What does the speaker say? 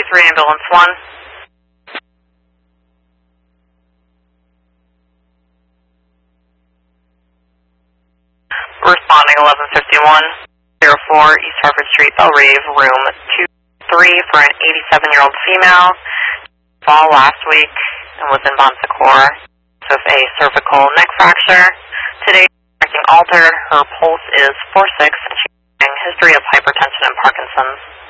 223 Ambulance 1. Responding 1151, 04 East Harvard Street, Belrive, room 23 for an 87-year-old female. Fall last week and was in Bon Secours with a cervical neck fracture. Today, acting altered. Her pulse is 4.6 and she's having a history of hypertension and Parkinson's.